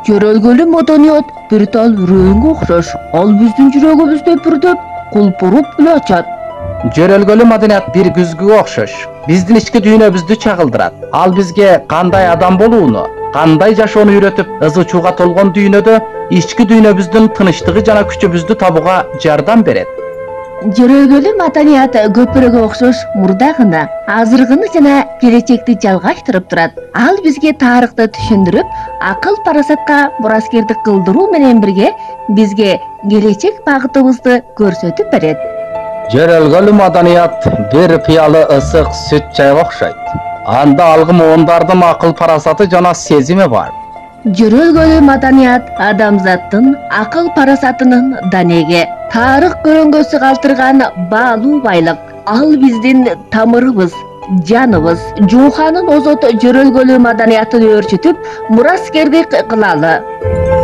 Жөрөлгөлүү маданият бир тал үрөөнгө окшош. Ал биздин жүрөгүбүздө бүрдөп, кулпуруп эле ачат. Жөрөлгөлүү маданият бир күзгүгө окшош. Биздин ички дүйнөбүздү чагылдырат. Ал бизге кандай адам болууну, кандай жашоону үйрөтүп, ызы-чууга толгон дүйнөдө ички дүйнөбүздүн тынычтыгы жана күчүбүздү табууга жардам берет. Жөрөлгөлүү маданият көпүрөгө окшош мурдагыны, азыркыны жана келечекти жалгаштырып турат. Ал бизге тарыхты түшүндүрүп, акыл парасатка мураскердик кылдыруу менен бирге бизге келечек багытыбызды көрсөтүп берет. Жөрөлгөлүү маданият бир пыялы ысык сүт чайга окшойт. Анда алгы муундардын акыл парасаты жана сезими бар. Жөрөлгөлүү маданият адамзаттын акыл парасатынын данеги, тарых көрөңгөсү калтырган баалуу байлык. Ал биздин тамырыбыз, жаныбыз. Жууханын озот жөрөлгөлүү маданиятын өөрчүтүп, мураскердик кылалы.